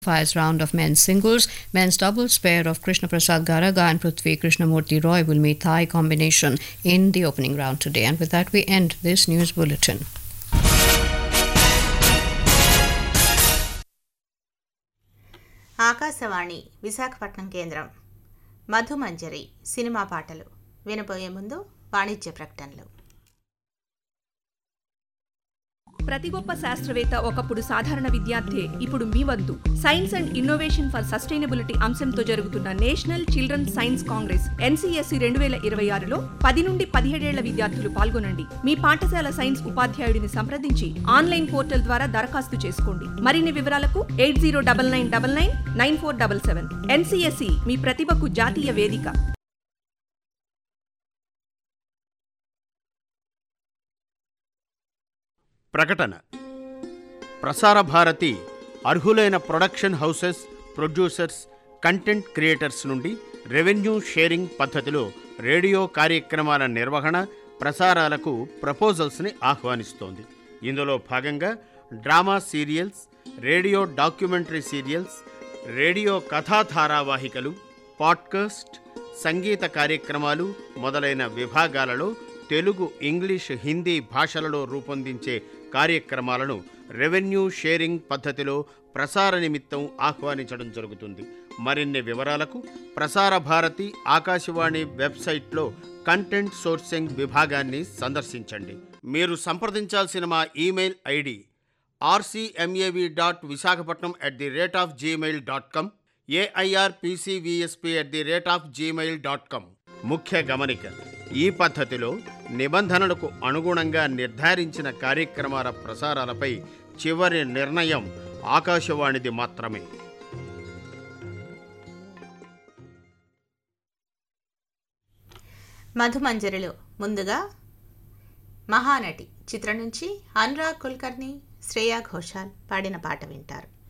qualifiers round of men's singles. Men's doubles pair of Krishna Prasad Garaga and Prithvi Krishnamurti Roy will meet Thai combination in the opening round today. And with that, we end this news bulletin. Akashvani Visakhapatnam కేంద్రం Madhumanjari cinema పాటలు వినబోయే ముందు వాణిజ్య ప్రకటనలు. ప్రతి గొప్ప శాస్త్రవేత్త ఒకప్పుడు సాధారణ విద్యార్థి, ఇప్పుడు మీ వంతు. Science and innovation for sustainability అంశంతో జరుగుతున్న national children science Congress NCSC 2026లో 10 నుండి 17 ఏళ్ల విద్యార్థులు పాల్గొనండి. మీ పాఠశాల సైన్స్ ఉపాధ్యాయుడిని సంప్రదించి ఆన్లైన్ పోర్టల్ ద్వారా దరఖాస్తు చేసుకోండి. మరిన్ని వివరాలకు 8099999477. NCSC మీ ప్రతిభకు జాతీయ వేదిక. ప్రకటన. ప్రసార భారతి అర్హులైన production houses, producers, content creators నుండి రెవెన్యూ షేరింగ్ పద్ధతిలో రేడియో కార్యక్రమాల నిర్వహణ, ప్రసారాలకు ప్రపోజల్స్ని ఆహ్వానిస్తోంది. ఇందులో భాగంగా drama serials, radio documentary serials, radio కథా ధారావాహికలు, పాడ్కాస్ట్, సంగీత కార్యక్రమాలు మొదలైన విభాగాలలో తెలుగు, ఇంగ్లీష్, హిందీ భాషలలో రూపొందించే కార్యక్రమాలను రెవెన్యూ షేరింగ్ పద్ధతిలో ప్రసార నిమిత్తం ఆహ్వానించడం జరుగుతుంది. మరిన్ని వివరాలకు ప్రసార భారతి ఆకాశవాణి వెబ్సైట్లో కంటెంట్ సోర్సింగ్ విభాగాన్ని సందర్శించండి. మీరు సంప్రదించాల్సిన మా ఈమెయిల్ ఐడి rcmav.visakhapatnam@gmail.com, airpcvsp@gmail.com. ముఖ్య గమనిక: ఈ పద్ధతిలో నిబంధనలకు అనుగుణంగా నిర్ధారించిన కార్యక్రమాల ప్రసారాలపై చివరి నిర్ణయం ఆకాశవాణిది మాత్రమే. మధుమంజరిలో ముందుగా మహానటి చిత్రం నుంచి అనురాగ్ కుల్కర్ని, శ్రేయా ఘోషాల్ పాడిన పాట వింటారు.